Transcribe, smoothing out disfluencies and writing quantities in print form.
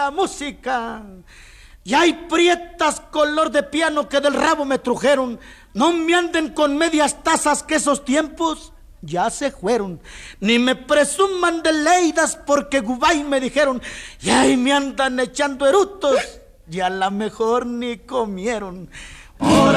la música. Y hay prietas color de piano que del rabo me trujeron. No me anden con medias tazas que esos tiempos ya se fueron. Ni me presuman de leidas porque Gubay me dijeron. Y ahí me andan echando erutos y a la mejor ni comieron. Ahora